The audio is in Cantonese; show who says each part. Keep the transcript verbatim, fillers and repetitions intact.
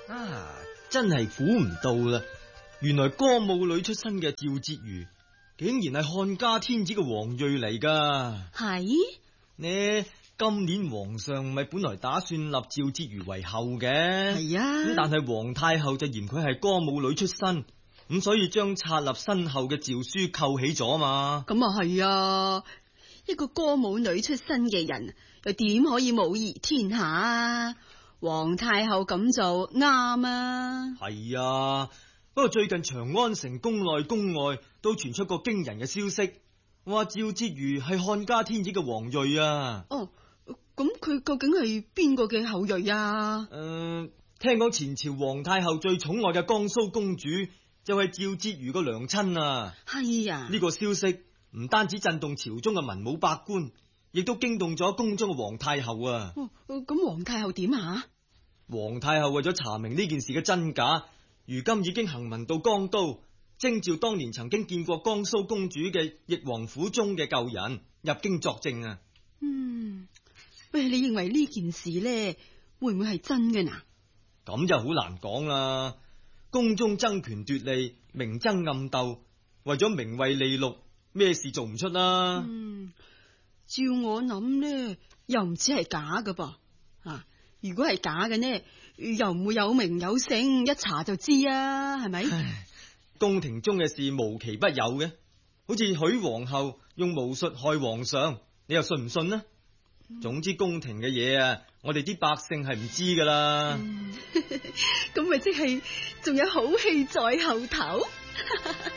Speaker 1: 啊，真係估唔到啦！原來歌舞女出身嘅趙婕妤，竟然係漢家天子嘅皇裔嚟噶。
Speaker 2: 係
Speaker 1: 呢，今年皇上咪本來打算立趙婕妤為后嘅，
Speaker 2: 係啊。
Speaker 1: 咁但係皇太后就嫌佢係歌舞女出身，咁所以將冊立身後嘅詔書扣起咗嘛。
Speaker 2: 咁啊係啊，一個歌舞女出身嘅人，又點可以母儀天下啊？皇太后咁做啱啊。
Speaker 1: 係啊，不過最近長安城宮內宮外都傳出個驚人嘅消息，話趙婕妤係漢家天子嘅皇裔啊。
Speaker 2: 哦，咁佢究竟係邊個嘅後裔啊？
Speaker 1: 誒、呃，聽講前朝皇太后最寵愛嘅江蘇公主就係趙婕妤個娘親啊。
Speaker 2: 係啊，
Speaker 1: 呢個消息唔單止震動朝中嘅文武百官，亦都驚動咗宮中嘅皇太后啊。
Speaker 2: 哦，咁皇太后點啊？
Speaker 1: 皇太后為咗查明呢件事嘅真假，如今已經行文到江都，徵召當年曾經見過江蘇公主嘅奕王府中嘅舊人入京作證啊。
Speaker 2: 嗯，喂，你認為呢件事咧會唔會係真嘅嗱？
Speaker 1: 咁就好難講啦。宮中爭權奪利，明爭暗鬥，為咗名位利祿，咩事做唔出啦？
Speaker 2: 嗯，照我諗咧，又唔似係假㗎噃啊！如果係假嘅呢，又唔會有名有姓，一查就知啊，係咪？
Speaker 1: 唉，宮廷中嘅事無奇不有嘅，好似許皇后用巫術害皇上，你又信唔信呢？嗯、總之宮廷嘅嘢啊，我哋啲百姓係唔知噶啦。
Speaker 2: 咁咪即係仲有好戲在後頭。